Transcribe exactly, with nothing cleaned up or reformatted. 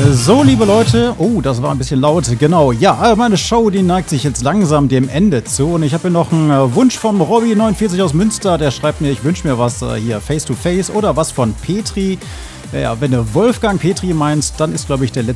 So, liebe Leute, oh, das war ein bisschen laut, genau, ja, meine Show, die neigt sich jetzt langsam dem Ende zu und ich habe hier noch einen Wunsch vom Robby neunundvierzig aus Münster, der schreibt mir, ich wünsche mir was äh, hier face to face oder was von Petri. Ja, wenn du Wolfgang Petri meinst, dann ist, glaube ich, der letzte